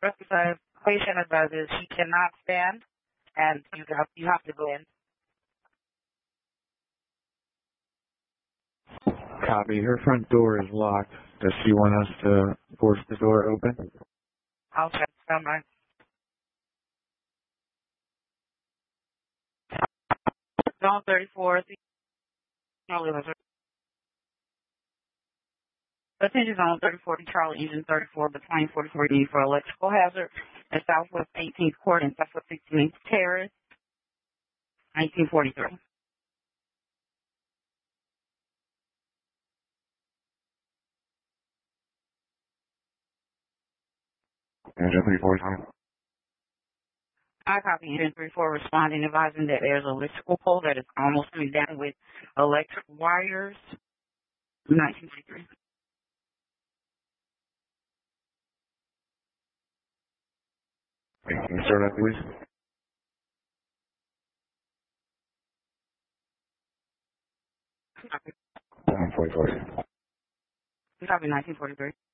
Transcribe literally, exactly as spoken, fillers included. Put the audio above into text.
Because patient advises she cannot stand, and you have you have to go in. Copy. Her front door is locked. Does she want us to force the door open? I'll check. Stand by. Zone thirty-four. Attention zone thirty-four to Charlie Engine thirty-four between forty-four D for electrical hazard at Southwest eighteenth Court and Southwest sixteenth Terrace, nineteen forty-three. Engine thirty-four is on. I copy Engine thirty-four responding, advising that there's an electrical pole that is almost coming down with electric wires, nineteen forty-three. Can you start that, please? Copy. one forty-four. Copy nineteen forty-three.